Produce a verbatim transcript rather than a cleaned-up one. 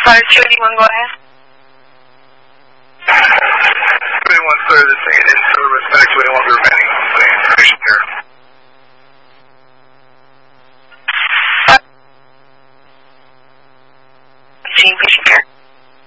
Car two eighty-one, go ahead. two eighty-one, sir, this is in service back to eighty-one,